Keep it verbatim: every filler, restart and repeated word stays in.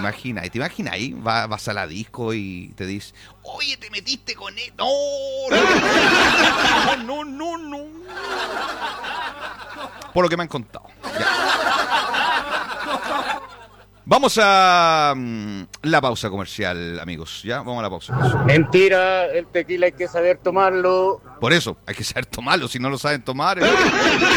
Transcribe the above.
imaginas? ¿Te imaginas ahí? Va- vas a la disco y te dices, oye, te metiste con él. No, no, no, no, no. Por lo que me han contado. Ya. Vamos a mm, la pausa comercial, amigos. Ya, vamos a la pausa. Mentira, el tequila hay que saber tomarlo. Por eso, hay que saber tomarlo. Si no lo saben tomar... ¿eh?